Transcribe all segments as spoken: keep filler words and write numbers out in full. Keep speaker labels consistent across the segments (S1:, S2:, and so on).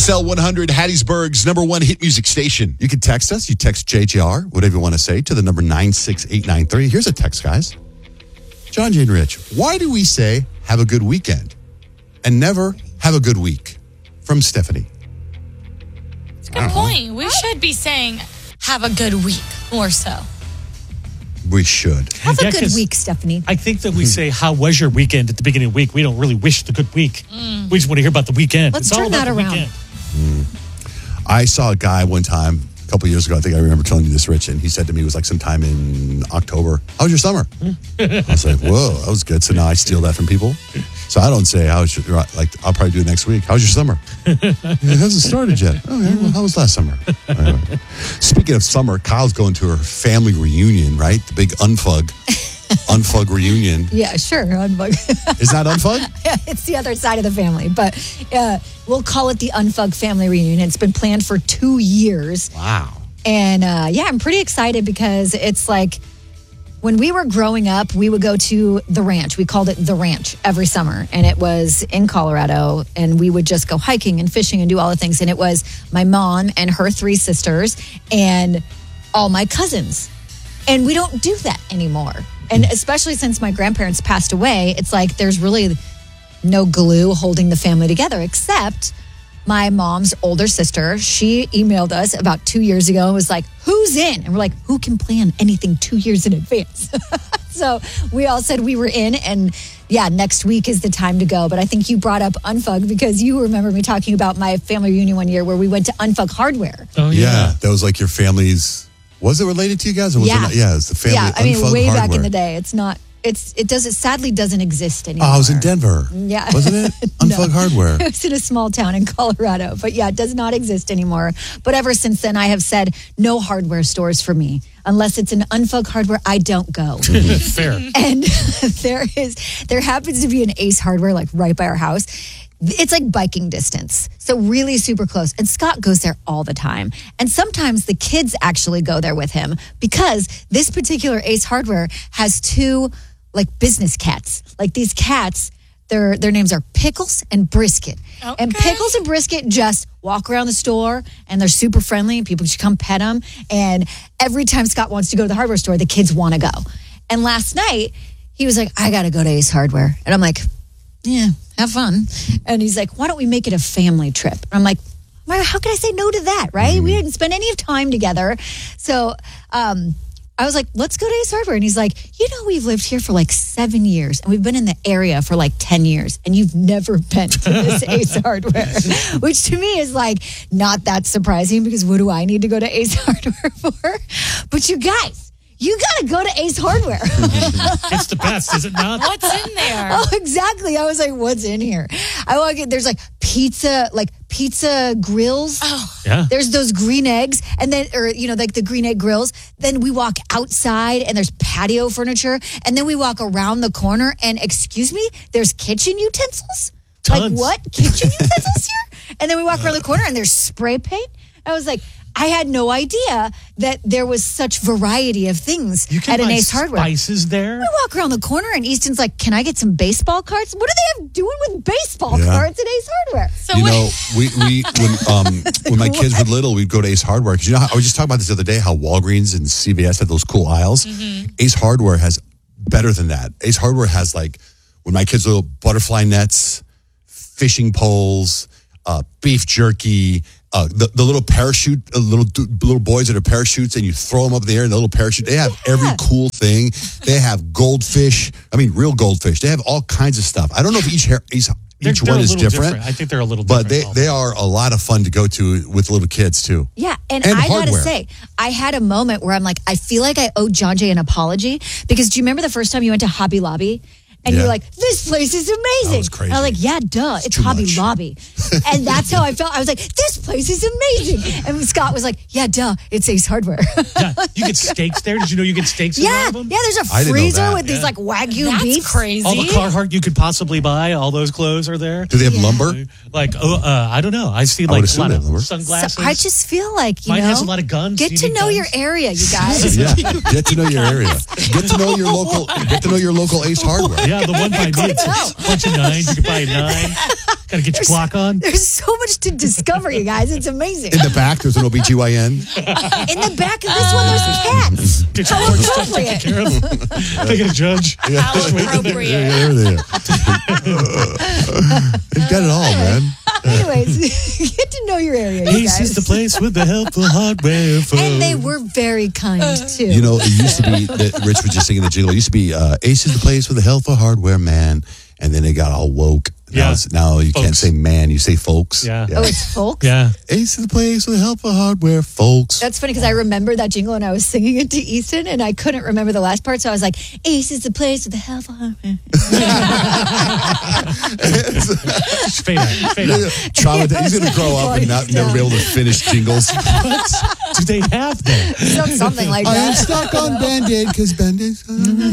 S1: S L one hundred, Hattiesburg's number one hit music station.
S2: You can text us. You text J J R, whatever you want to say, to the number nine six eight nine three. Here's a text, guys. John, Jane, Rich, why do we say have a good weekend and never have a good week? From Stephanie.
S3: It's a good point. We should be saying have a good week more so.
S2: We should.
S4: Have a
S5: Yeah,
S4: good
S5: 'cause
S4: week, Stephanie.
S5: I think that we say, how was your weekend at the beginning of the week? We don't really wish the good week.
S3: Mm.
S5: We just want to hear about the weekend.
S4: Let's
S5: it's all
S4: turn
S5: about
S4: that
S5: the
S4: around.
S5: weekend.
S2: Mm. I saw a guy one time, a couple years ago, I think I remember telling you this, Rich, and he said to me, it was like sometime in October, how was your summer? I was like, whoa, that was good. So now I steal that from people. So I don't say, how was your, like, I'll probably do it next week. How was your summer? It hasn't started yet. Oh, yeah, well, how was last summer? Anyway. Speaking of summer, Kyle's going to her family reunion, right? The big Unfug. Unfug reunion.
S4: Yeah, sure. Unfug.
S2: Is that Unfug?
S4: It's the other side of the family, but uh, we'll call it the Unfug family reunion. It's been planned for two years.
S2: Wow.
S4: And uh, yeah, I'm pretty excited because it's like when we were growing up, we would go to the ranch. We called it the ranch every summer. And it was in Colorado. And we would just go hiking and fishing and do all the things. And it was my mom and her three sisters and all my cousins. And we don't do that anymore. And especially since my grandparents passed away, it's like there's really no glue holding the family together except my mom's older sister. She emailed us about two years ago and was like, who's in? And we're like, who can plan anything two years in advance? So we all said we were in. And yeah, next week is the time to go. But I think you brought up Unfug because you remember me talking about my family reunion one year where we went to Unfug Hardware.
S5: Oh,
S2: Yeah,
S5: yeah.
S2: that was like your family's. Was it related to you guys? Or was
S4: Yeah.
S2: it not? Yeah, it's the family.
S4: Yeah, I mean,
S2: Unfug
S4: way
S2: Hardware.
S4: back in the day. It's not, it's, it does, it sadly doesn't exist anymore.
S2: Oh, I was in Denver.
S4: Yeah.
S2: Wasn't it? Unfug
S4: No.
S2: Hardware.
S4: It was in a small town in Colorado. But yeah, it does not exist anymore. But ever since then, I have said no hardware stores for me. Unless it's an Unfug Hardware, I don't go.
S5: Fair.
S4: And there is, there happens to be an Ace Hardware like right by our house. It's like biking distance. So really super close. And Scott goes there all the time. And sometimes the kids actually go there with him because this particular Ace Hardware has two like business cats. Like these cats, their their names are Pickles and Brisket.
S3: Okay.
S4: And Pickles and Brisket just walk around the store and they're super friendly and people should come pet them. And every time Scott wants to go to the hardware store, the kids want to go. And last night, he was like, I got to go to Ace Hardware. And I'm like, yeah, have fun. And he's like, why don't we make it a family trip? And I'm like, well, how can I say no to that, right? Mm. We didn't spend any time together. So um, I was like, let's go to Ace Hardware. And he's like, you know, we've lived here for like seven years and we've been in the area for like ten years and you've never been to this Ace Hardware, which to me is like not that surprising because what do I need to go to Ace Hardware for? But you guys, you got to go to Ace Hardware.
S5: It's the best, is it not?
S3: What's in there?
S4: Oh, exactly. I was like, what's in here? I walk in, there's like pizza, like pizza grills.
S3: Oh.
S5: Yeah.
S4: There's those green eggs and then, or, you know, like the green egg grills. Then we walk outside and there's patio furniture. And then we walk around the corner and excuse me, there's kitchen utensils.
S5: Tons.
S4: Like what? Kitchen utensils here? And then we walk around the corner and there's spray paint. I was like, I had no idea that there was such variety of things
S5: You can
S4: at an
S5: buy
S4: Ace Hardware.
S5: spices there.
S4: We walk around the corner and Easton's like, can I get some baseball cards? What are they have doing with baseball
S2: Yeah.
S4: cards at Ace Hardware?
S3: So
S2: You
S3: what-
S2: know, we, we when um when my kids were little, we'd go to Ace Hardware because you know how, I was just talking about this the other day how Walgreens and C V S had those cool aisles.
S3: Mm-hmm.
S2: Ace Hardware has better than that. Ace Hardware has like when my kids were little, butterfly nets, fishing poles, uh, beef jerky. Uh, the, the little parachute, uh, little little boys that are parachutes, and you throw them up in the air in the little parachute. They have
S4: Yeah.
S2: every cool thing. They have goldfish. I mean, real goldfish. They have all kinds of stuff. I don't know if each hair, each,
S5: They're-
S2: each
S5: they're
S2: one
S5: a
S2: is
S5: little
S2: different,
S5: I think they're a little
S2: but
S5: different.
S2: they they are a lot of fun to go to with little kids too.
S4: Yeah, and,
S2: And
S4: I gotta
S2: hardware.
S4: say, I had a moment where I'm like, I feel like I owe John Jay an apology because do you remember the first time you went to Hobby Lobby? And
S2: Yeah.
S4: you're like, this place is amazing.
S2: That was crazy.
S4: And I'm like, yeah, duh, it's
S2: too
S4: Hobby
S2: much.
S4: Lobby. And that's how I felt. I was like, this place is amazing. And Scott was like, yeah, duh, it's Ace Hardware.
S5: Yeah, you get steaks there. Did you know you get steaks in
S4: yeah,
S5: one
S4: yeah,
S5: of them?
S4: there's a
S2: I didn't know
S4: freezer
S2: that,
S4: with these
S5: yeah.
S4: like Wagyu
S3: That's
S4: beef.
S3: crazy.
S5: All the Carhartt you could possibly buy, all those clothes are there.
S2: Do they have
S4: Yeah.
S2: lumber?
S5: Like, oh, uh, I don't know. I see
S2: I would
S5: like a
S2: assume
S5: lot
S2: they
S5: of
S2: have lumber.
S5: sunglasses.
S4: So I just feel like, you
S5: Mine
S4: know,
S5: has a lot of guns.
S4: get
S5: You
S4: to
S5: need
S4: know
S5: guns?
S4: your area, you guys.
S2: Yeah, get to know your area. Get to know your local. Get to know your local Ace Hardware.
S5: Yeah, the one by me.
S4: know.
S5: It's a bunch of nines. You can buy a nine. Got to get your clock on.
S4: There's so much to discover, you guys. It's amazing.
S2: In the back, there's an O B G Y N.
S4: In the back of this one, there's cats.
S5: Get your
S4: How
S5: court stuff
S4: appropriate.
S5: taken care of. They get a judge.
S3: How appropriate.
S2: Yeah, there. You've got it all, man.
S4: Anyways, get to know your area, you
S5: Ace
S4: guys.
S5: is the place with the helpful hardware. Folks.
S4: And they were very kind, too.
S2: You know, it used to be that Rich was just singing the jingle. It used to be uh, Ace is the place with the helpful hardware, man. And then it got all woke. Now,
S5: Yeah.
S2: it's, now you
S5: Folks.
S2: can't say man, you say folks.
S5: Yeah.
S4: Oh, it's folks?
S5: Yeah.
S2: Ace is the place with the helpful hardware, folks.
S4: That's funny because I remember that jingle and I was singing it to Easton and I couldn't remember the last part. So I was like, Ace is the place with the helpful hardware.
S5: Just fade out. Fade out.
S2: Traumata- He's going to grow up and not never be able to finish jingles.
S5: What do they have then?
S4: So, something like
S2: I am
S4: that.
S2: stuck on Band-Aid because Band-Aid's...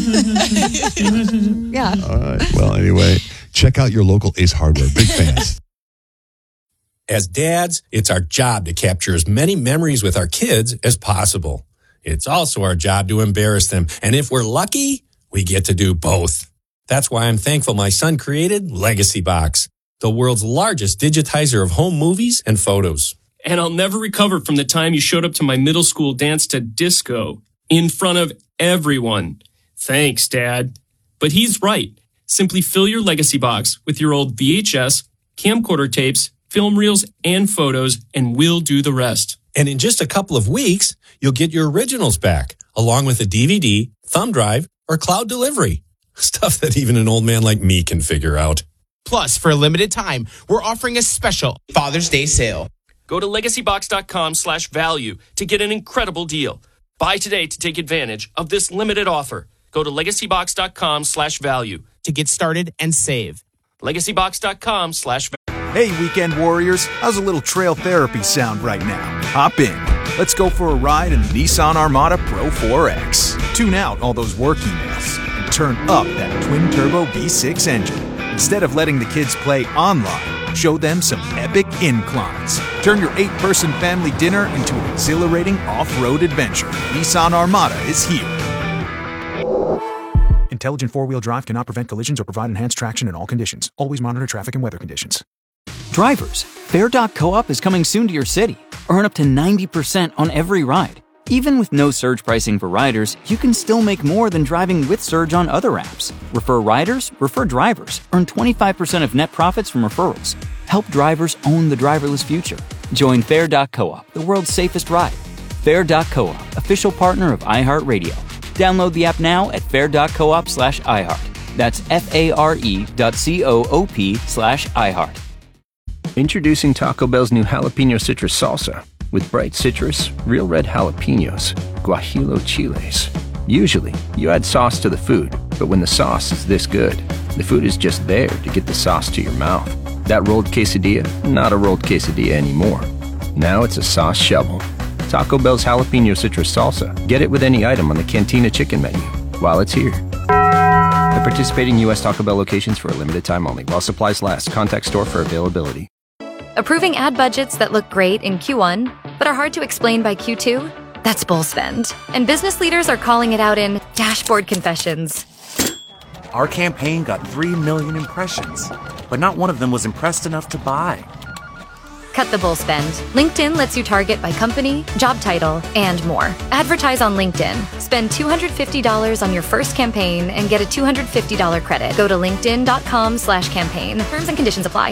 S4: Yeah.
S2: All right. Well, anyway, check out your local Ace Hardware. Big fans.
S6: As dads, it's our job to capture as many memories with our kids as possible. It's also our job to embarrass them. And if we're lucky, we get to do both. That's why I'm thankful my son created Legacy Box, the world's largest digitizer of home movies and photos.
S7: And I'll never recover from the time you showed up to my middle school dance to disco in front of everyone. Thanks, Dad. But he's right. Simply fill your Legacy Box with your old V H S, camcorder tapes, film reels, and photos, and we'll do the rest.
S6: And in just a couple of weeks, you'll get your originals back, along with a D V D, thumb drive, or cloud delivery. Stuff that even an old man like me can figure out.
S8: Plus, for a limited time, we're offering a special Father's Day sale.
S7: Go to legacybox.com slash value to get an incredible deal. Buy today to take advantage of this limited offer. Go to legacybox.com slash value.
S8: To get started and save.
S7: legacybox.com slash value.
S9: Hey, weekend warriors, how's a little trail therapy sound right now? Hop in. Let's go for a ride in the Nissan Armada Pro four X. Tune out all those work emails and turn up that twin-turbo V six engine. Instead of letting the kids play online, show them some epic inclines. Turn your eight-person family dinner into an exhilarating off-road adventure. Nissan Armada is here. Intelligent four-wheel drive cannot prevent collisions or provide enhanced traction in all conditions. Always monitor traffic and weather conditions.
S10: Drivers, Fair dot co-op is coming soon to your city. Earn up to ninety percent on every ride. Even with no surge pricing for riders, you can still make more than driving with Surge on other apps. Refer riders, refer drivers. Earn twenty-five percent of net profits from referrals. Help drivers own the driverless future. Join Fair dot co-op, the world's safest ride. Fair dot co-op, official partner of iHeartRadio. Download the app now at fair dot coop slash iHeart. That's F-A-R-E dot C-O-O-P slash iHeart.
S11: Introducing Taco Bell's new jalapeno citrus salsa. With bright citrus, real red jalapenos, guajillo chiles. Usually, you add sauce to the food, but when the sauce is this good, the food is just there to get the sauce to your mouth. That rolled quesadilla, not a rolled quesadilla anymore. Now it's a sauce shovel. Taco Bell's jalapeno citrus salsa. Get it with any item on the Cantina chicken menu while it's here. At participating U S Taco Bell locations for a limited time only. While supplies last. Contact store for availability.
S12: Approving ad budgets that look great in Q one, but are hard to explain by Q two? That's bull spend. And business leaders are calling it out in dashboard confessions.
S13: Our campaign got three million impressions, but not one of them was impressed enough to buy.
S12: Cut the bull spend. LinkedIn lets you target by company, job title, and more. Advertise on LinkedIn. Spend two hundred fifty dollars on your first campaign and get a two hundred fifty dollars credit. Go to linkedin.com slash campaign. Terms and conditions apply.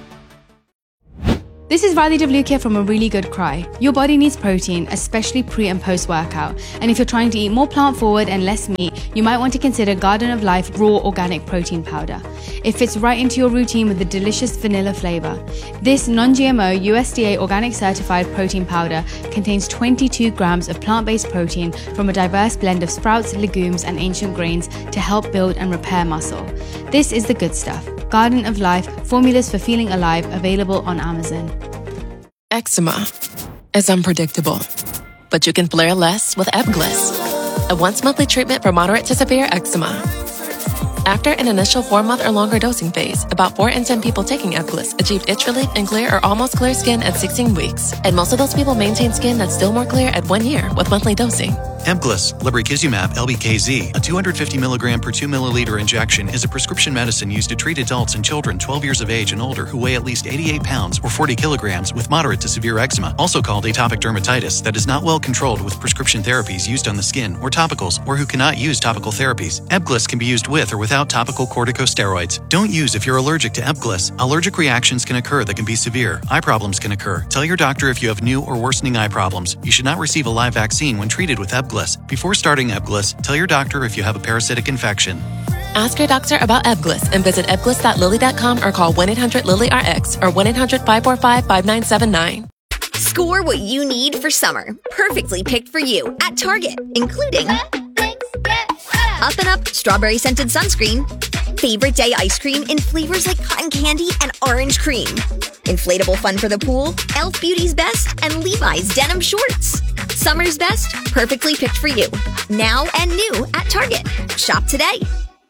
S14: This is Riley Devlukia from A Really Good Cry. Your body needs protein, especially pre and post workout. And if you're trying to eat more plant forward and less meat, you might want to consider Garden of Life Raw Organic Protein Powder. It fits right into your routine with a delicious vanilla flavor. This non-G M O U S D A organic certified protein powder contains twenty-two grams of plant-based protein from a diverse blend of sprouts, legumes, and ancient grains to help build and repair muscle. This is the good stuff. Garden of Life, formulas for feeling alive, available on Amazon.
S15: Eczema is unpredictable, but you can flare less with Ebglyss, a once-monthly treatment for moderate to severe eczema. After an initial four-month or longer dosing phase, about four in ten people taking Ebglyss achieved itch relief and clear or almost clear skin at sixteen weeks. And most of those people maintain skin that's still more clear at one year with monthly dosing.
S16: Ebglyss, lebrikizumab L B K Z, a two hundred fifty milligram per two milliliter injection, is a prescription medicine used to treat adults and children twelve years of age and older who weigh at least eighty-eight pounds or forty kilograms with moderate to severe eczema, also called atopic dermatitis, that is not well controlled with prescription therapies used on the skin or topicals, or who cannot use topical therapies. Ebglyss can be used with or without topical corticosteroids. Don't use if you're allergic to Ebglyss. Allergic reactions can occur that can be severe. Eye problems can occur. Tell your doctor if you have new or worsening eye problems. You should not receive a live vaccine when treated with Ebglyss. Before starting Ebglyss, tell your doctor if you have a parasitic infection.
S15: Ask your doctor about Ebglyss and visit ebglyss dot lilly dot com or call one eight hundred lilly R X or one eight hundred five four five five nine seven nine.
S17: Score what you need for summer. Perfectly picked for you at Target, including Up and Up strawberry scented sunscreen, favorite day ice cream in flavors like cotton candy and orange cream, inflatable fun for the pool, Elf Beauty's Best, and Levi's denim shorts. Summer's best, perfectly picked for you. Now and new at Target. Shop today.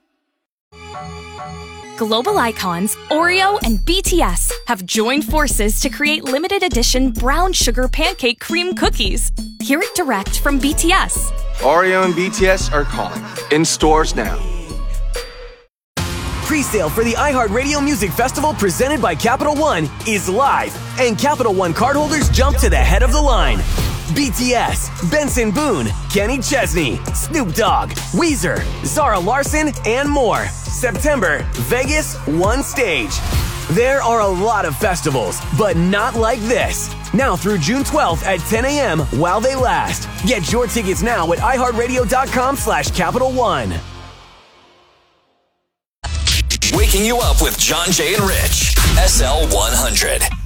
S18: Global icons Oreo and B T S have joined forces to create limited edition brown sugar pancake cream cookies. Hear it direct from B T S.
S19: Oreo and B T S are calling. In stores now.
S20: Pre-sale for the iHeartRadio Music Festival presented by Capital One is live, and Capital One cardholders jump to the head of the line. B T S, Benson Boone, Kenny Chesney, Snoop Dogg, Weezer, Zara Larson, and more. September, Vegas, one stage. There are a lot of festivals, but not like this. Now through June twelfth at ten a.m. while they last. Get your tickets now at iHeartRadio.com slash Capital One.
S21: Waking you up with John, Jay, and Rich. S L one hundred.